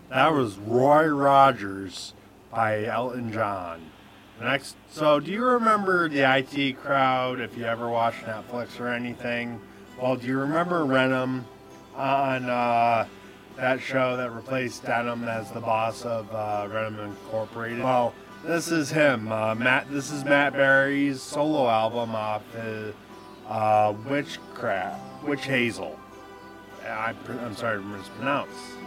That was Roy Rogers by Elton John. Next, so do you remember the IT Crowd if you ever watched Netflix or anything? Well, do you remember Renham on that show that replaced Denham as the boss of Renham Incorporated? Well, this is him. This is Matt Berry's solo album off his Witch Hazel. I'm sorry to mispronounce.